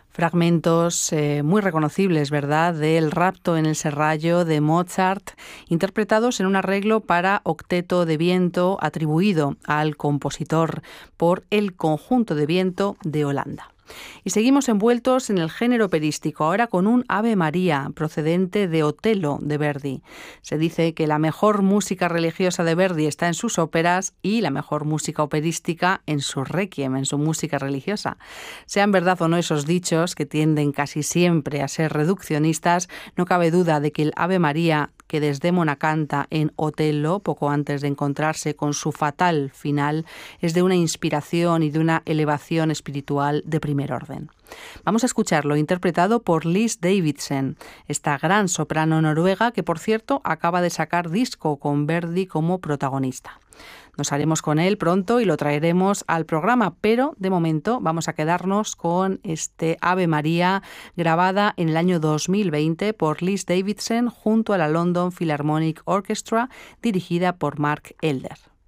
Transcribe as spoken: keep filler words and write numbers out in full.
Fragmentos eh, muy reconocibles, ¿verdad?, del Rapto en el Serrallo de Mozart, interpretados en un arreglo para octeto de viento atribuido al compositor por el Conjunto de Viento de Holanda. Y seguimos envueltos en el género operístico, ahora con un Ave María procedente de Otello de Verdi. Se dice que la mejor música religiosa de Verdi está en sus óperas y la mejor música operística en su requiem, en su música religiosa. Sean verdad o no esos dichos, que tienden casi siempre a ser reduccionistas, no cabe duda de que el Ave María que Desdémona canta en Otello, poco antes de encontrarse con su fatal final, es de una inspiración y de una elevación espiritual de primer orden. Vamos a escucharlo interpretado por Lis Davidsen, esta gran soprano noruega que, por cierto, acaba de sacar disco con Verdi como protagonista. Nos haremos con él pronto y lo traeremos al programa, pero de momento vamos a quedarnos con este Ave María grabada en el año dos mil veinte por Lis Davidsen junto a la London Philharmonic Orchestra, dirigida por Mark Elder.